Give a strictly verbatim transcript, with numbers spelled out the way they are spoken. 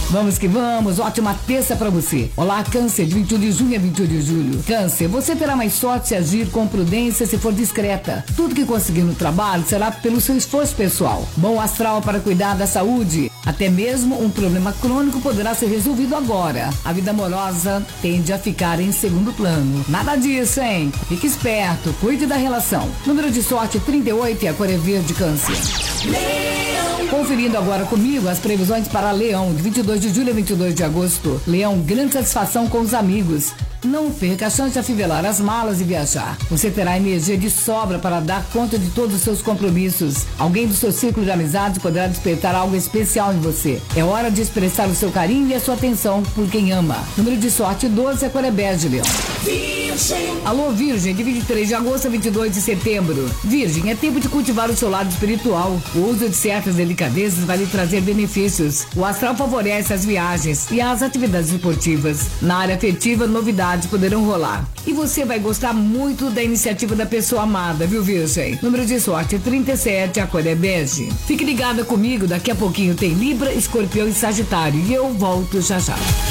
Vamos que vamos, ótima terça pra você. Olá, Câncer, de vinte e um de junho a vinte e um de julho. Câncer, você terá mais sorte se agir com prudência se for discreta. Tudo que conseguir no trabalho será pelo seu esforço pessoal. Bom astral para cuidar da saúde. Até mesmo um problema crônico poderá ser resolvido agora. A vida amorosa tende a ficar em segundo plano. Nada disso, hein? Fique esperto, cuide da relação. Número de sorte trinta e oito e a cor é verde, Câncer. Leão. Conferindo agora comigo as previsões para Leão, de vinte e dois de julho a vinte e dois de agosto. Leão, grande satisfação com os amigos. Não perca a chance de afivelar as malas e viajar. Você terá energia de sobra para dar conta de todos os seus compromissos. Alguém do seu círculo de amizades poderá despertar algo especial em você. É hora de expressar o seu carinho e a sua atenção por quem ama. Número de sorte doze, a cor é bege, Leão. Virgem. Alô, Virgem, de vinte e três de agosto a vinte e dois de setembro. Virgem, é tempo de cultivar o seu lado espiritual. O uso de certas delicadezas vai lhe trazer benefícios. O astral favorece as viagens e as atividades esportivas. Na área afetiva, novidades poderão rolar. E você vai gostar muito da iniciativa da pessoa amada, viu, Virgem? Número de sorte trinta e sete, a cor é bege. Fique ligada comigo, daqui a pouquinho tem Libra, Escorpião e Sagitário. E eu volto já já.